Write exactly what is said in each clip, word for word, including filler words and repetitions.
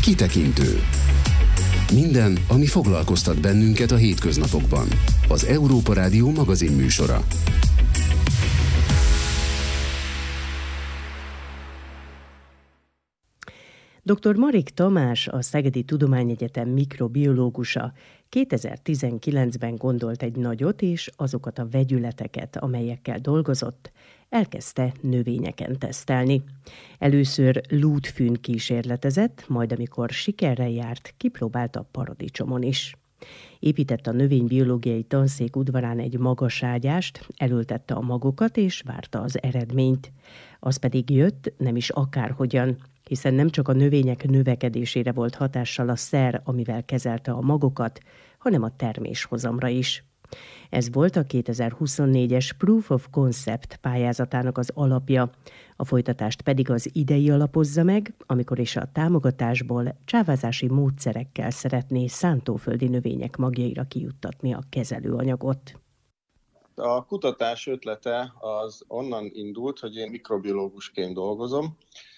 Kitekintő. Minden, ami foglalkoztat bennünket a hétköznapokban. Az Európa Rádió magazinműsora. doktor Marik Tamás, a Szegedi Tudományegyetem mikrobiológusa kétezer-tizenkilencben gondolt egy nagyot, és azokat a vegyületeket, amelyekkel dolgozott, elkezdte növényeken tesztelni. Először lútfűn kísérletezett, majd amikor sikerrel járt, kipróbálta paradicsomon is. Épített a növénybiológiai tanszék udvarán egy magaságyást, elültette a magokat és várta az eredményt. Az pedig jött, nem is akárhogyan, hiszen nem csak a növények növekedésére volt hatással a szer, amivel kezelte a magokat, hanem a terméshozamra is. Ez volt a kétezer-huszonnégyes Proof of Concept pályázatának az alapja, a folytatást pedig az idei alapozza meg, amikor is a támogatásból csávázási módszerekkel szeretné szántóföldi növények magjaira kijuttatni a kezelőanyagot. A kutatás ötlete az onnan indult, hogy én mikrobiológusként dolgozom,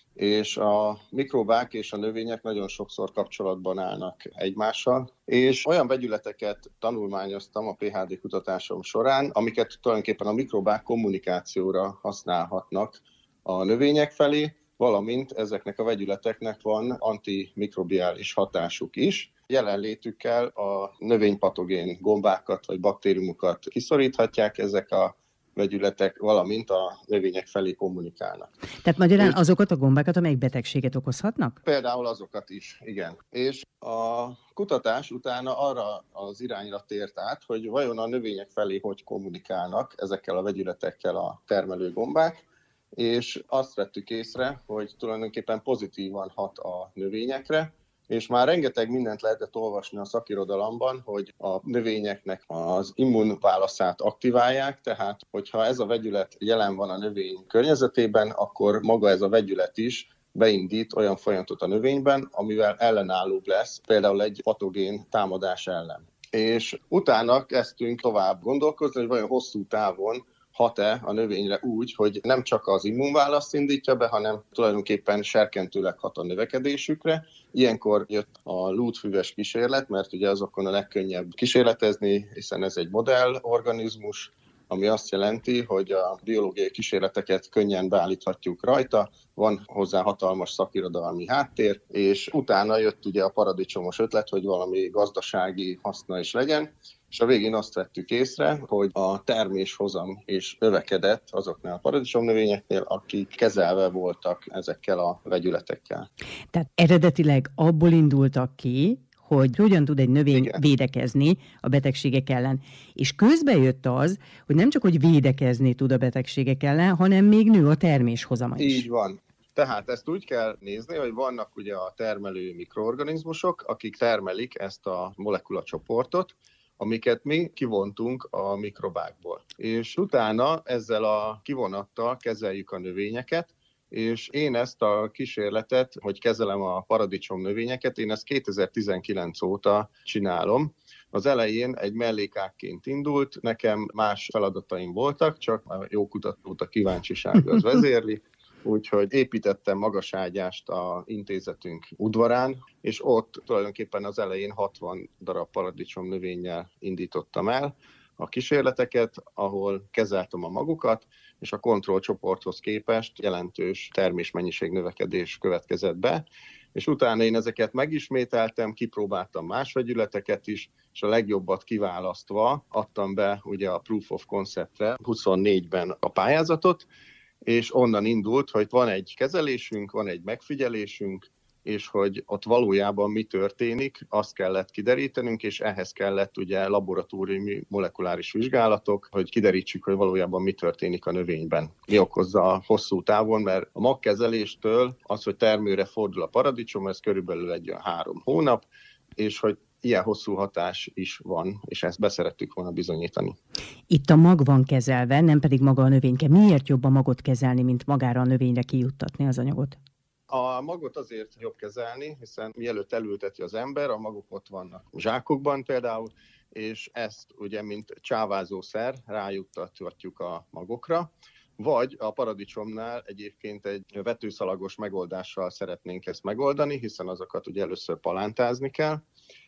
és a mikrobák és a növények nagyon sokszor kapcsolatban állnak egymással, és olyan vegyületeket tanulmányoztam a pé há dé kutatásom során, amiket tulajdonképpen a mikrobák kommunikációra használhatnak a növények felé, valamint ezeknek a vegyületeknek van antimikrobiális hatásuk is. Jelenlétükkel a növénypatogén gombákat vagy baktériumokat kiszoríthatják, ezek a vegyületek, valamint a növények felé kommunikálnak. Tehát magyarán azokat a gombákat, amelyek betegséget okozhatnak? Például azokat is, igen. És a kutatás utána arra az irányra tért át, hogy vajon a növények felé hogy kommunikálnak ezekkel a vegyületekkel a termelő gombák, és azt vettük észre, hogy tulajdonképpen pozitívan hat a növényekre, és már rengeteg mindent lehetett olvasni a szakirodalomban, hogy a növényeknek az immunválaszát aktiválják, tehát hogyha ez a vegyület jelen van a növény környezetében, akkor maga ez a vegyület is beindít olyan folyamatot a növényben, amivel ellenállóbb lesz, például egy patogén támadás ellen. És utána kezdtünk tovább gondolkozni, hogy vajon hosszú távon hat-e a növényre úgy, hogy nem csak az immunválaszt indítja be, hanem tulajdonképpen serkentőleg hat a növekedésükre. Ilyenkor jött a lútfüves kísérlet, mert ugye azokon a legkönnyebb kísérletezni, hiszen ez egy modellorganizmus, ami azt jelenti, hogy a biológiai kísérleteket könnyen beállíthatjuk rajta, van hozzá hatalmas szakirodalmi háttér, és utána jött ugye a paradicsomos ötlet, hogy valami gazdasági haszna is legyen, és a végén azt vettük észre, hogy a terméshozam is növekedett azoknál a paradicsomnövényeknél, akik kezelve voltak ezekkel a vegyületekkel. Tehát eredetileg abból indultak ki, hogy hogyan tud egy növény Igen. védekezni a betegségek ellen. És közben jött az, hogy nem csak, hogy védekezni tud a betegségek ellen, hanem még nő a terméshozama is. Így van. Tehát ezt úgy kell nézni, hogy vannak ugye a termelő mikroorganizmusok, akik termelik ezt a molekulacsoportot, amiket mi kivontunk a mikrobákból. És utána ezzel a kivonattal kezeljük a növényeket, és én ezt a kísérletet, hogy kezelem a paradicsom növényeket, én ezt kétezer-tizenkilenc óta csinálom. Az elején egy mellékágként indult, nekem más feladataim voltak, csak a jó kutatót a kíváncsiság az vezérli, úgyhogy építettem magaságyást a intézetünk udvarán, és ott tulajdonképpen az elején hatvan darab paradicsom növényel indítottam el a kísérleteket, ahol kezeltem a magukat, és a kontrollcsoporthoz képest jelentős termésmennyiség növekedés következett be, és utána én ezeket megismételtem, kipróbáltam más vegyületeket is, és a legjobbat kiválasztva adtam be ugye a Proof of Concept-re huszonnégyben a pályázatot, és onnan indult, hogy van egy kezelésünk, van egy megfigyelésünk, és hogy ott valójában mi történik, azt kellett kiderítenünk, és ehhez kellett ugye laboratóriumi molekuláris vizsgálatok, hogy kiderítsük, hogy valójában mi történik a növényben. Mi okozza a hosszú távon, mert a magkezeléstől az, hogy termőre fordul a paradicsom, ez körülbelül egy olyan három hónap, és hogy ilyen hosszú hatás is van, és ezt beszerettük volna bizonyítani. Itt a mag van kezelve, nem pedig maga a növényke. Miért jobb a magot kezelni, mint magára a növényre kijuttatni az anyagot? A magot azért jobb kezelni, hiszen mielőtt elülteti az ember, a magok ott vannak zsákokban például, és ezt ugye mint csávázószer rájuttatjuk a magokra. Vagy a paradicsomnál egyébként egy vetőszalagos megoldással szeretnénk ezt megoldani, hiszen azokat ugye először palántázni kell,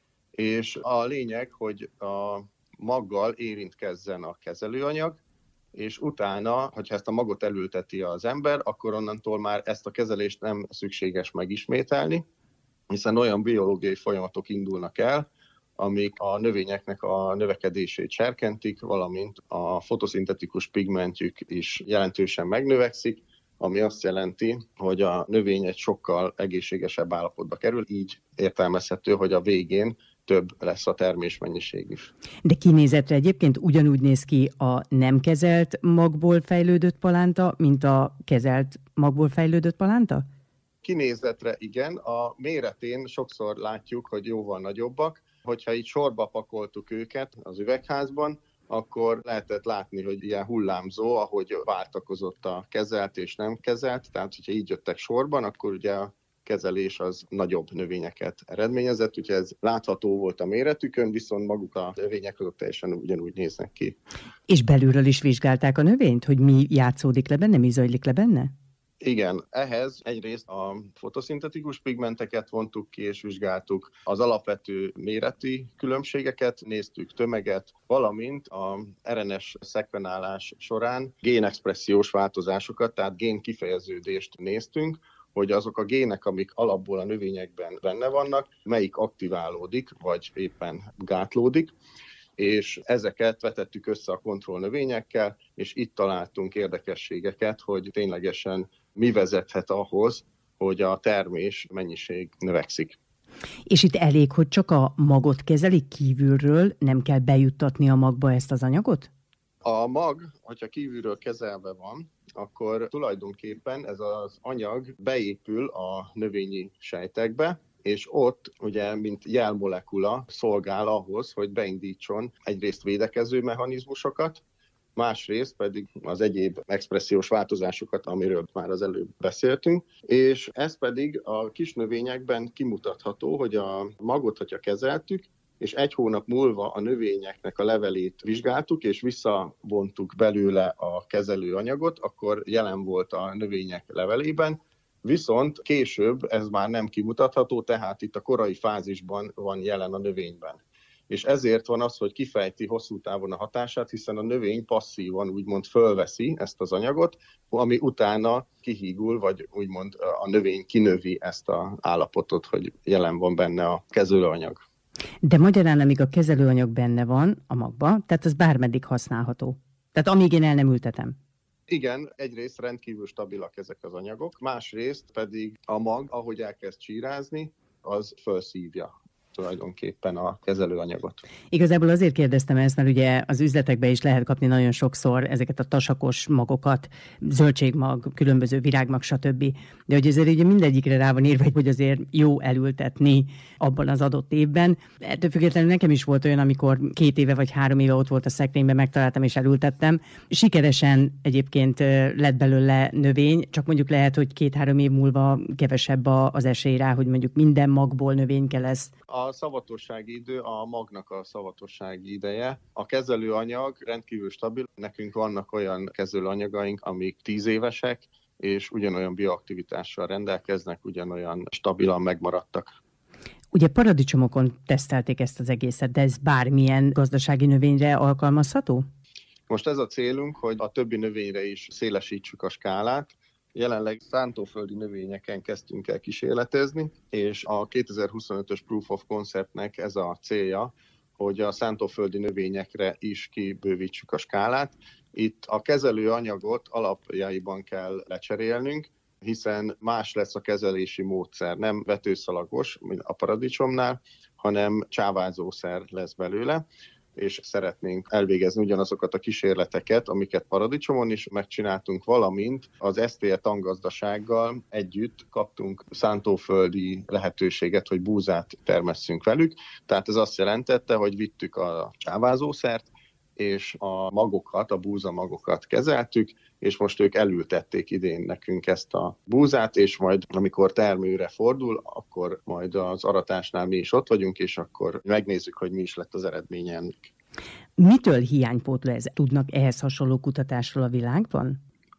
és a lényeg, hogy a maggal érintkezzen a kezelőanyag, és utána, hogyha ezt a magot elülteti az ember, akkor onnantól már ezt a kezelést nem szükséges megismételni, hiszen olyan biológiai folyamatok indulnak el, amik a növényeknek a növekedését serkentik, valamint a fotoszintetikus pigmentjük is jelentősen megnövekszik, ami azt jelenti, hogy a növény egy sokkal egészségesebb állapotba kerül, így értelmezhető, hogy a végén több lesz a termésmennyiség is. De kinézetre egyébként ugyanúgy néz ki a nem kezelt magból fejlődött palánta, mint a kezelt magból fejlődött palánta? Kinézetre igen, a méretén sokszor látjuk, hogy jóval nagyobbak. Hogyha így sorba pakoltuk őket az üvegházban, akkor lehetett látni, hogy ilyen hullámzó, ahogy váltakozott a kezelt és nem kezelt. Tehát, hogyha így jöttek sorban, akkor ugye a kezelés az nagyobb növényeket eredményezett, úgyhogy ez látható volt a méretükön, viszont maguk a növények azok teljesen ugyanúgy néznek ki. És belülről is vizsgálták a növényt, hogy mi játszódik le benne, mi zajlik le benne? Igen, ehhez egyrészt a fotoszintetikus pigmenteket vontuk ki és vizsgáltuk, az alapvető méreti különbségeket, néztük tömeget, valamint a er en es szekvenálás során génexpressziós változásokat, tehát génkifejeződést néztünk, hogy azok a gének, amik alapból a növényekben benne vannak, melyik aktiválódik, vagy éppen gátlódik, és ezeket vetettük össze a kontrollnövényekkel, és itt találtunk érdekességeket, hogy ténylegesen mi vezethet ahhoz, hogy a termés mennyiség növekszik. És itt elég, hogy csak a magot kezelik kívülről, nem kell bejuttatni a magba ezt az anyagot? A mag, hogyha kívülről kezelve van, akkor tulajdonképpen ez az anyag beépül a növényi sejtekbe, és ott ugye, mint jelmolekula szolgál ahhoz, hogy beindítson egyrészt védekező mechanizmusokat, másrészt pedig az egyéb expressziós változásokat, amiről már az előbb beszéltünk, és ez pedig a kis növényekben kimutatható, hogy a magot, hogyha kezeltük, és egy hónap múlva a növényeknek a levelét vizsgáltuk, és visszavontuk belőle a kezelőanyagot, akkor jelen volt a növények levelében, viszont később ez már nem kimutatható, tehát itt a korai fázisban van jelen a növényben. És ezért van az, hogy kifejti hosszú távon a hatását, hiszen a növény passzívan úgymond fölveszi ezt az anyagot, ami utána kihígul, vagy úgymond a növény kinövi ezt az állapotot, hogy jelen van benne a kezelőanyag. De magyarán, amíg a kezelőanyag benne van a magba, tehát az bármeddig használható. Tehát amíg én el nem ültetem. Igen, egyrészt rendkívül stabilak ezek az anyagok, másrészt pedig a mag, ahogy elkezd csírázni, az felszívja tulajdonképpen a kezelőanyagot. Igazából azért kérdeztem ezt, mert ugye az üzletekben is lehet kapni nagyon sokszor ezeket a tasakos magokat, zöldségmag, különböző virágmag, stb. De hogy azért ugye mindegyikre rá van írva, hogy azért jó elültetni abban az adott évben. Ettől függetlenül nekem is volt olyan, amikor két éve vagy három éve ott volt a szekrényben, megtaláltam és elültettem. Sikeresen egyébként lett belőle növény, csak mondjuk lehet, hogy két-három év múlva kevesebb az esély rá, hogy mondjuk minden magból növényke lesz. A szavatossági idő a magnak a szavatossági ideje. A kezelőanyag rendkívül stabil. Nekünk vannak olyan kezelőanyagaink, amik tíz évesek, és ugyanolyan bioaktivitással rendelkeznek, ugyanolyan stabilan megmaradtak. Ugye paradicsomokon tesztelték ezt az egészet, de ez bármilyen gazdasági növényre alkalmazható? Most ez a célunk, hogy a többi növényre is szélesítsük a skálát. Jelenleg szántóföldi növényeken kezdtünk el kísérletezni, és a kétezer-huszonötös Proof of Conceptnek ez a célja, hogy a szántóföldi növényekre is kibővítsük a skálát. Itt a kezelőanyagot alapjaiban kell lecserélnünk, hiszen más lesz a kezelési módszer, nem vetőszalagos, mint a paradicsomnál, hanem csávázószer lesz belőle, és szeretnénk elvégezni ugyanazokat a kísérleteket, amiket paradicsomon is megcsináltunk, valamint az es té e tangazdasággal együtt kaptunk szántóföldi lehetőséget, hogy búzát termesszünk velük. Tehát ez azt jelentette, hogy vittük a csávázószert, és a magokat, a búzamagokat kezeltük, és most ők elültették idén nekünk ezt a búzát, és majd amikor termőre fordul, akkor majd az aratásnál mi is ott vagyunk, és akkor megnézzük, hogy mi is lett az eredménye ennek. Mitől hiánypótló ez? Tudnak ehhez hasonló kutatásról a világban?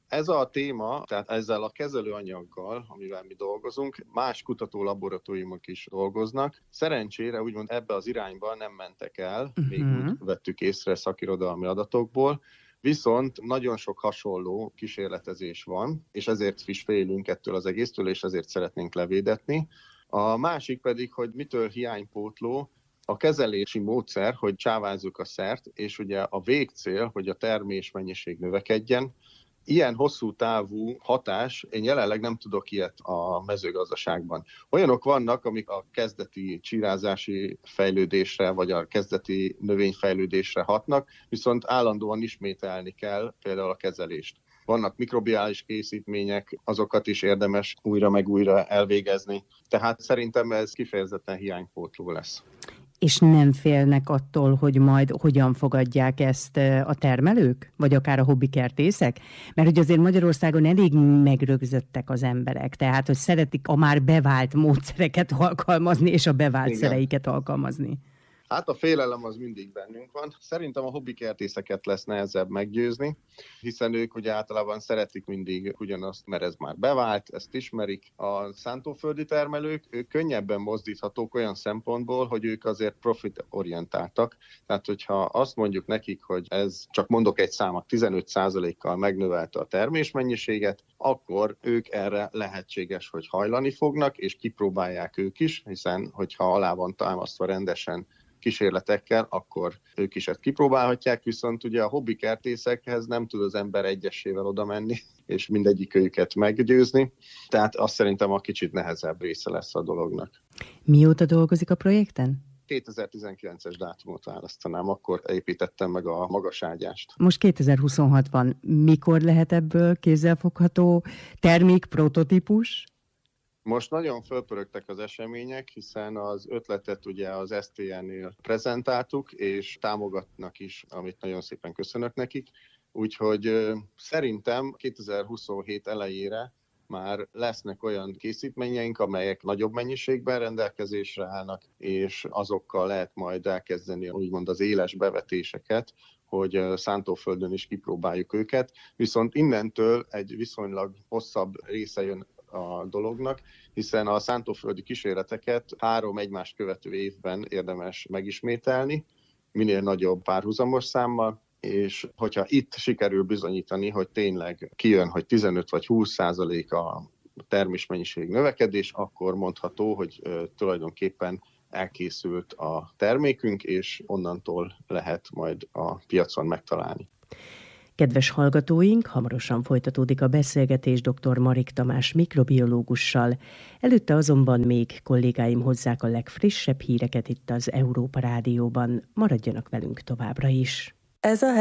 Ez a téma, tehát ezzel a kezelőanyaggal, amivel mi dolgozunk, más kutatólaboratóriumok is dolgoznak. Szerencsére úgymond ebbe az irányba nem mentek el, uh-huh. még úgy vettük észre szakirodalmi adatokból, viszont nagyon sok hasonló kísérletezés van, és ezért is félünk ettől az egésztől, és ezért szeretnénk levédetni. A másik pedig, hogy mitől hiánypótló, a kezelési módszer, hogy csávázzuk a szert, és ugye a végcél, hogy a termés mennyiség növekedjen. Ilyen hosszú távú hatás, én jelenleg nem tudok ilyet a mezőgazdaságban. Olyanok vannak, amik a kezdeti csirázási fejlődésre, vagy a kezdeti növényfejlődésre hatnak, viszont állandóan ismételni kell például a kezelést. Vannak mikrobiális készítmények, azokat is érdemes újra meg újra elvégezni. Tehát szerintem ez kifejezetten hiánypótló lesz. És nem félnek attól, hogy majd hogyan fogadják ezt a termelők, vagy akár a hobbikertészek? Mert hogy azért Magyarországon elég megrögzöttek az emberek, tehát hogy szeretik a már bevált módszereket alkalmazni, és a bevált Igen. szereiket alkalmazni. Hát a félelem az mindig bennünk van. Szerintem a hobbikertészeket lesz nehezebb meggyőzni, hiszen ők ugye általában szeretik mindig ugyanazt, mert ez már bevált, ezt ismerik. A szántóföldi termelők, ők könnyebben mozdíthatók olyan szempontból, hogy ők azért profitorientáltak. Tehát, hogyha azt mondjuk nekik, hogy ez, csak mondok egy számot, tizenöt százalékkal megnövelte a termésmennyiséget, akkor ők erre lehetséges, hogy hajlani fognak, és kipróbálják ők is, hiszen hogyha alá van támasztva rendesen kísérletekkel, akkor ők is ezt kipróbálhatják, viszont ugye a hobbikertészekhez nem tud az ember egyesével oda menni, és mindegyik őket meggyőzni, tehát azt szerintem a kicsit nehezebb része lesz a dolognak. Mióta dolgozik a projekten? kétezer-tizenkilences dátumot választanám, akkor építettem meg a magaságyást. Most kétezer-huszonhat van. Mikor lehet ebből kézzelfogható termék, prototípus? Most nagyon fölpörögtek az események, hiszen az ötletet ugye az es té en-nél prezentáltuk, és támogatnak is, amit nagyon szépen köszönök nekik. Úgyhogy szerintem kétezer-huszonhét elejére már lesznek olyan készítményeink, amelyek nagyobb mennyiségben rendelkezésre állnak, és azokkal lehet majd elkezdeni úgymond az éles bevetéseket, hogy szántóföldön is kipróbáljuk őket. Viszont innentől egy viszonylag hosszabb része jön a dolognak, hiszen a szántóföldi kísérleteket három egymást követő évben érdemes megismételni, minél nagyobb párhuzamos számmal, és hogyha itt sikerül bizonyítani, hogy tényleg kijön, hogy tizenöt vagy húsz százalék a termésmennyiség növekedés, akkor mondható, hogy ö, tulajdonképpen elkészült a termékünk, és onnantól lehet majd a piacon megtalálni. Kedves hallgatóink, hamarosan folytatódik a beszélgetés dr. Marik Tamás mikrobiológussal. Előtte azonban még kollégáim hozzák a legfrissebb híreket itt az Európa Rádióban. Maradjanak velünk továbbra is. Ez a